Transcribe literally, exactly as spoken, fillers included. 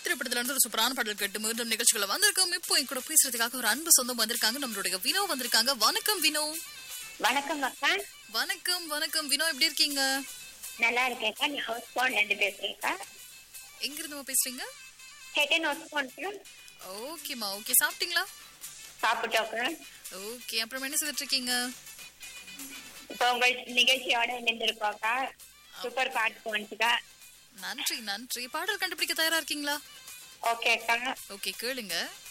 திரைப்படத்துல இருந்து ஒரு சூப்பரான பாடல் கேட்டு மீண்டும் நிகழ்ச்சிகளை வந்திருக்கோம். இப்போ என் கூட பேசுறதுக்காக ஒரு அன்பு சொந்தம் வந்திருக்காங்க. நம்மளுடைய வினோ வந்திருக்காங்க. வணக்கம் வினோ. வணக்கம் அக்கா. வணக்கம் வணக்கம் வினோ, எப்படி இருக்கீங்க? நல்லா இருக்கேன்க்கா. நான் ஹவுஸ் போன்ல இருந்து பேசுறேன்க்கா. எங்க இருந்து பேசுறீங்க? ஹெட்டன் ஹவுஸ் போன்ல. ஓகேமா, ஓகே. சாப்பிட்டீங்களா? சாப்பிட்டோக்கா. ஓகே, அப்புறம் என்ன செய்துட்டு இருக்கீங்க? இப்போ உங்க நிகழ்ச்சியோட இணைந்திருக்கோக்கா. சூப்பர் பாட்டு போன்ஸுக்கா. நன்றி நன்றி. பாடல் கண்டுபிடிக்க தயாரா இருக்கீங்களா? ஓகே அக்கா. ஓகே, கேளுங்க.